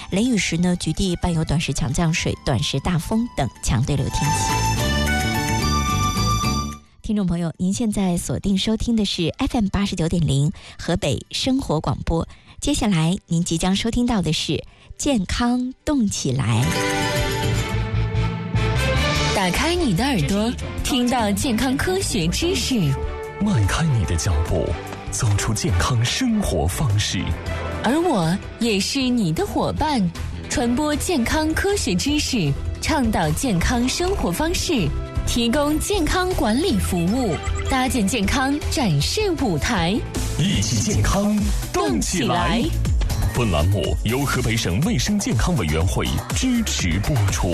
雷雨时呢，局地伴有短时强降水、短时大风等强对流天气。听众朋友，您现在锁定收听的是 FM89.0 河北生活广播。接下来您即将收听到的是健康动起来。 打开你的耳朵，听到健康科学知识； 迈开你的脚步，走出健康生活方式。 而我也是你的伙伴，传播健康科学知识，倡导健康生活方式，提供健康管理服务，搭建健康展示舞台， 一起健康动起来。本栏目由河北省卫生健康委员会支持播出。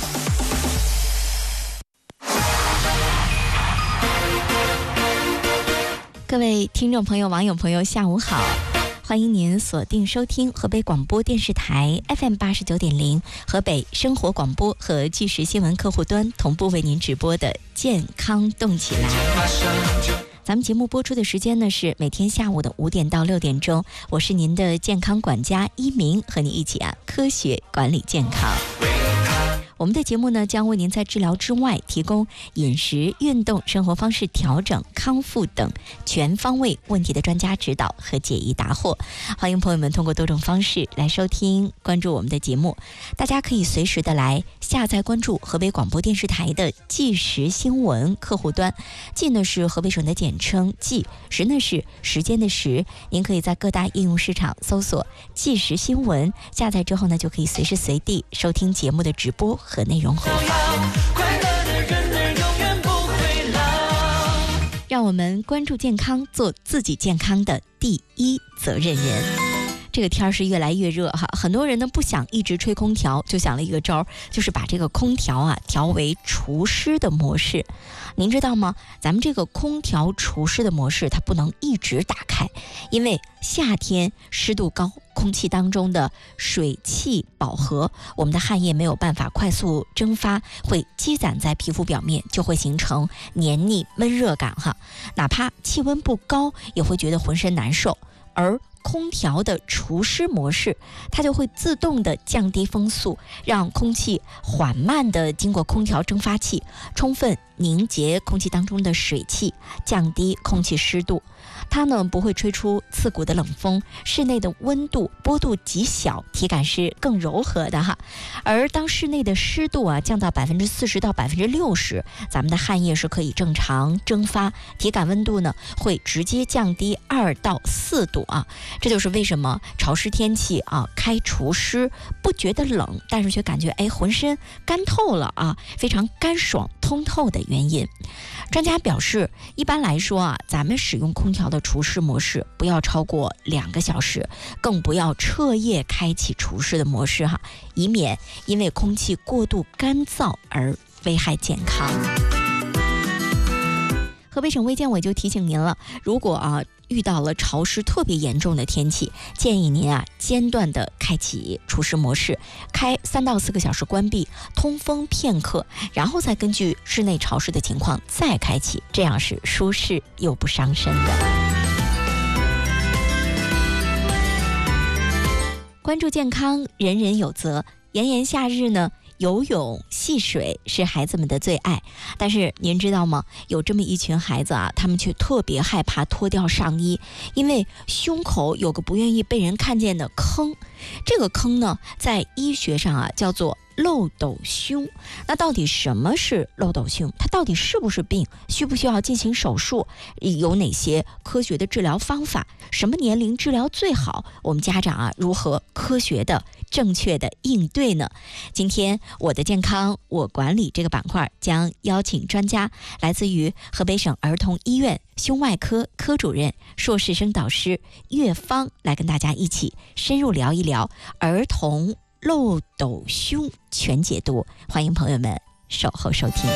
各位听众朋友、网友朋友，下午好！欢迎您锁定收听河北广播电视台 FM89.0 河北生活广播和即时新闻客户端同步为您直播的健康动起来。咱们节目播出的时间呢是每天下午的5点到6点钟，我是您的健康管家一鸣，和你一起科学管理健康。我们的节目呢，将为您在治疗之外提供饮食、运动、生活方式调整、康复等全方位问题的专家指导和解疑答惑。欢迎朋友们通过多种方式来收听、关注我们的节目。大家可以随时的来下载关注河北广播电视台的即时新闻客户端。即呢是河北省的简称即，时呢是时间的时。您可以在各大应用市场搜索即时新闻，下载之后呢，就可以随时随地收听节目的直播和内容回让我们关注健康，做自己健康的第一责任人。这个天是越来越热哈，很多人呢不想一直吹空调，就想了一个招，就是把这个空调调为除湿的模式。您知道吗？咱们这个空调除湿的模式它不能一直打开，因为夏天湿度高，空气当中的水汽饱和，我们的汗液没有办法快速蒸发，会积攒在皮肤表面，就会形成黏腻闷热感哈。哪怕气温不高，也会觉得浑身难受。而空调的除湿模式，它就会自动的降低风速，让空气缓慢的经过空调蒸发器，充分凝结空气当中的水汽，降低空气湿度。它呢不会吹出刺骨的冷风，室内的温度波度极小，体感是更柔和的哈。而当室内的湿度降到40%到60%，咱们的汗液是可以正常蒸发，体感温度呢会直接降低2到4度啊。这就是为什么潮湿天气开除湿不觉得冷，但是却感觉浑身干透了非常干爽通透的原因。专家表示，一般来说咱们使用空调的除湿模式不要超过2个小时，更不要彻夜开启除湿的模式哈，以免因为空气过度干燥而危害健康。河北省卫健委就提醒您了，如果遇到了潮湿特别严重的天气，建议您间断的开启除湿模式，开3到4个小时关闭，通风片刻，然后再根据室内潮湿的情况再开启，这样是舒适又不伤身的。关注健康，人人有责。炎炎夏日呢，游泳戏水是孩子们的最爱，但是您知道吗？有这么一群孩子他们却特别害怕脱掉上衣，因为胸口有个不愿意被人看见的坑。这个坑呢，在医学上叫做漏斗胸。那到底什么是漏斗胸？它到底是不是病？需不需要进行手术？有哪些科学的治疗方法？什么年龄治疗最好？我们家长如何科学的正确的应对呢？今天我的健康我管理这个板块将邀请专家，来自于河北省儿童医院胸外科科主任、硕士生导师岳芳，来跟大家一起深入聊一聊儿童漏斗胸全解读。欢迎朋友们守候收听。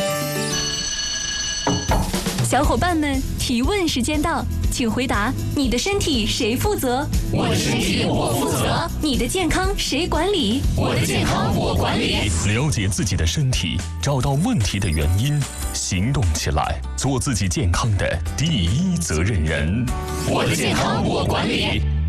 小伙伴们，提问时间到，请回答：你的身体谁负责？ 我的身体我负责。 你的健康谁管理？ 我的健康我管理。 了解自己的身体，找到问题的原因，行动起来，做自己健康的第一责任人。 我的健康我管理。